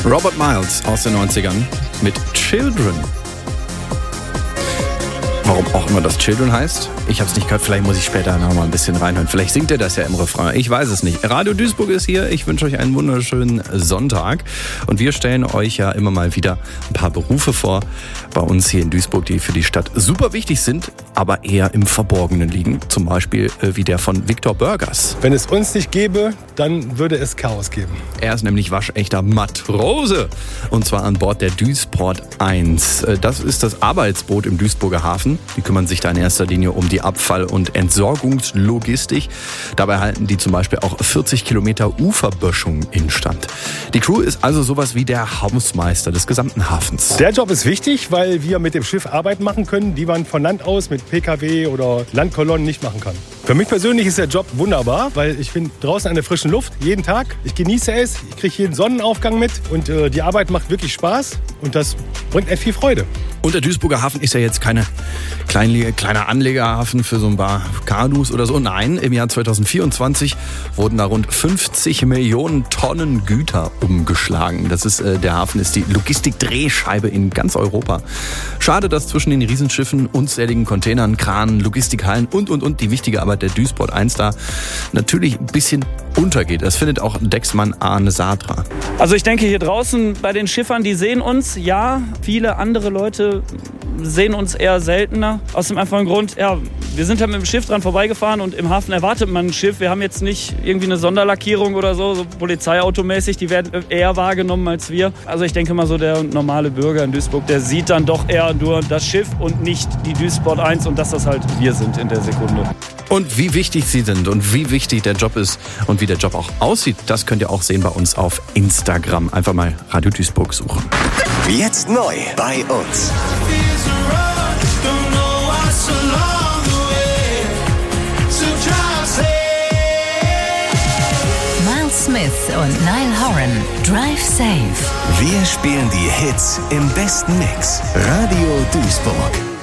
Robert Miles aus den 90ern mit Children. Warum auch immer das Children heißt. Ich habe es nicht gehört, vielleicht muss ich später noch mal ein bisschen reinhören. Vielleicht singt er das ja im Refrain. Ich weiß es nicht. Radio Duisburg ist hier. Ich wünsche euch einen wunderschönen Sonntag. Und wir stellen euch ja immer mal wieder ein paar Berufe vor bei uns hier in Duisburg, die für die Stadt super wichtig sind, aber eher im Verborgenen liegen. Zum Beispiel wie der von Viktor Burgers. Wenn es uns nicht gäbe, dann würde es Chaos geben. Er ist nämlich waschechter Matrose. Und zwar an Bord der Duisport 1. Das ist das Arbeitsboot im Duisburger Hafen. Die kümmern sich da in erster Linie um die Abfall- und Entsorgungslogistik. Dabei halten die zum Beispiel auch 40 Kilometer Uferböschung instand. Die Crew ist also sowas wie der Hausmeister des gesamten Hafens. Der Job ist wichtig, weil wir mit dem Schiff Arbeiten machen können, die man von Land aus mit PKW oder Landkolonnen nicht machen kann. Für mich persönlich ist der Job wunderbar, weil ich bin draußen an der frischen Luft, jeden Tag. Ich genieße es, ich kriege jeden Sonnenaufgang mit und die Arbeit macht wirklich Spaß und das bringt echt viel Freude. Und der Duisburger Hafen ist ja jetzt keine kleiner Anlegerhafen für so ein paar Kanus oder so. Nein, im Jahr 2024 wurden da rund 50 Millionen Tonnen Güter umgeschlagen. Der Hafen ist die Logistikdrehscheibe in ganz Europa. Schade, dass zwischen den Riesenschiffen, unzähligen Containern, Kranen, Logistikhallen und die wichtige Arbeit der Duisport 1 da natürlich ein bisschen untergeht. Das findet auch Decksmann Arne Sadra. Also ich denke, hier draußen bei den Schiffern, die sehen uns, ja, viele andere Leute sehen uns eher seltener. Aus dem einfachen Grund, ja, wir sind halt mit dem Schiff dran vorbeigefahren und im Hafen erwartet man ein Schiff. Wir haben jetzt nicht irgendwie eine Sonderlackierung oder so polizeiautomäßig, die werden eher wahrgenommen als wir. Also ich denke mal so, der normale Bürger in Duisburg, der sieht dann doch eher nur das Schiff und nicht die Duisport 1 und dass das halt wir sind in der Sekunde. Und wie wichtig sie sind und wie wichtig der Job ist und wie der Job auch aussieht, das könnt ihr auch sehen bei uns auf Instagram. Einfach mal Radio Duisburg suchen. Jetzt neu bei uns. Miles Smith und Niall Horan, Drive Safe. Wir spielen die Hits im besten Mix. Radio Duisburg.